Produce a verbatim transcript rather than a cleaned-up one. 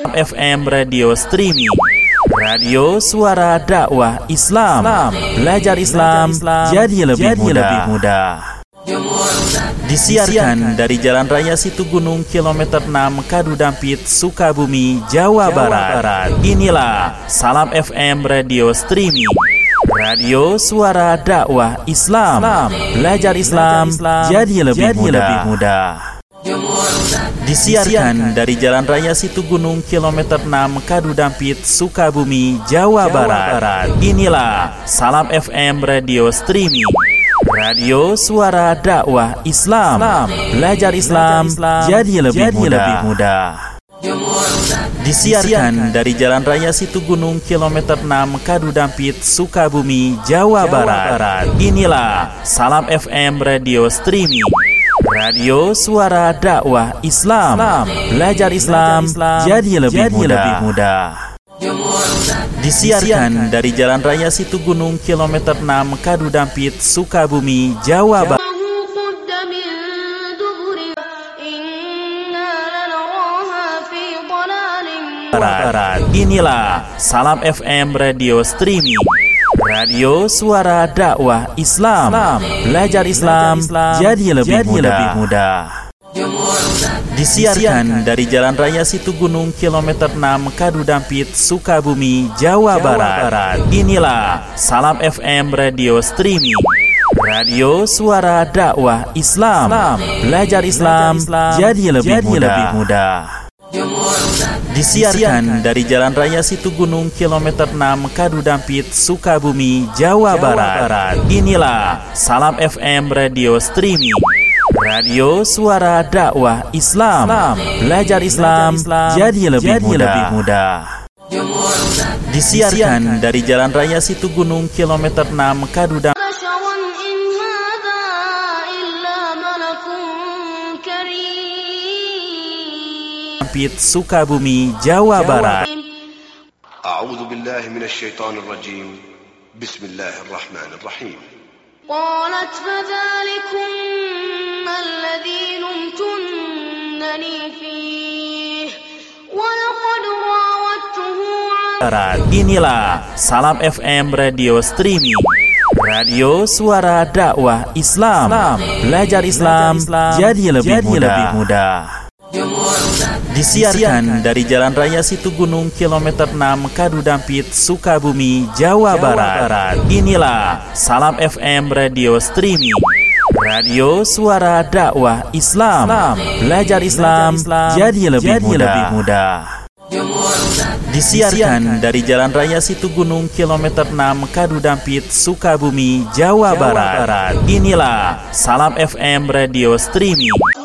F M Radio Streaming, radio suara dakwah Islam. Belajar Islam jadi lebih mudah. Disiarkan dari Jalan Raya Situgunung kilometer enam Kadudampit, Sukabumi, Jawa Barat. Inilah Salam F M Radio Streaming, radio suara dakwah Islam. Belajar Islam jadi lebih mudah. Disiarkan dari Jalan Raya Situgunung kilometer enam Kadudampit, Sukabumi, Jawa Barat. Inilah Salam F M Radio Streaming, radio suara dakwah Islam. Belajar Islam jadi lebih mudah. Disiarkan dari Jalan Raya Situgunung kilometer enam Kadudampit, Sukabumi, Jawa Barat. Inilah Salam F M Radio Streaming, radio suara dakwah Islam. Belajar Islam jadi lebih mudah. Disiarkan dari Jalan Raya Situgunung kilometer enam Kadudampit, Sukabumi, Jawa Barat. Inilah Salam F M Radio Streaming, radio suara dakwah Islam. Belajar Islam jadi lebih mudah. Disiarkan dari Jalan Raya Situgunung kilometer enam Kadudampit, Sukabumi, Jawa Barat. Inilah Salam F M Radio Streaming, radio suara dakwah Islam. Belajar Islam jadi lebih mudah. Disiarkan dari Jalan Raya Situgunung kilometer enam Kadudampit, Sukabumi, Jawa Barat. Inilah Salam F M Radio Streaming, radio suara dakwah Islam. Belajar Islam jadi lebih mudah. Disiarkan dari Jalan Raya Situgunung kilometer enam Kadudampit, Sukabumi, Jawa Barat. A'udzu billahi minasy syaithanir rajim. Bismillahirrahmanirrahim. Qalat fadzalikum alladzi lumtunnani fihi wa laqad rawattuhu. Inilah Salam F M Radio Streaming, radio suara dakwah Islam. Belajar Islam jadi lebih mudah. Disiarkan dari Jalan Raya Situgunung kilometer enam Kadudampit, Sukabumi, Jawa Barat. Inilah Salam F M Radio Streaming, radio suara dakwah Islam. Belajar Islam jadi lebih mudah. Disiarkan dari Jalan Raya Situgunung kilometer enam Kadudampit, Sukabumi, Jawa Barat. Inilah Salam F M Radio Streaming,